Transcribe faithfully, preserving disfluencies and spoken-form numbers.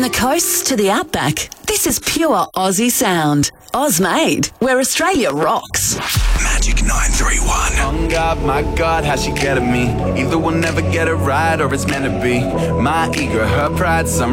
the coasts to the outback, this is pure Aussie sound. Ozmade, where Australia rocks. Magic nine three one. Oh God, my God, how she get at me? Either we'll never get it right or it's meant to be. My ego, her pride, some